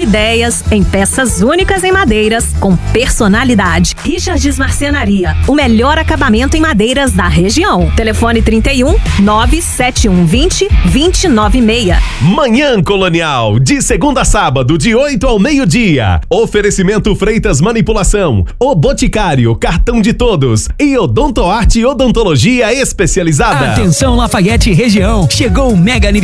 ideias em peças únicas em madeiras com personalidade. Richards Marcenaria, o melhor acabamento em madeiras da região. Telefone 31 97120 296. Manhã Colonial, de segunda a sábado, de 8 ao meio-dia. Oferecimento Freitas Manipulação, O Boticário, Cartão de Todos e Odontoarte Odontologia Especializada. Atenção Lafayette região, chegou o mega aniversário